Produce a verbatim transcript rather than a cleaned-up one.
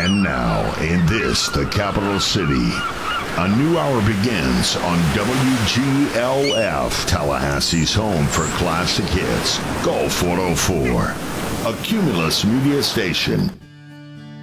And now, in this, the capital city, a new hour begins on W G L F, Tallahassee's home for classic hits, Gulf one oh four, a Cumulus media station.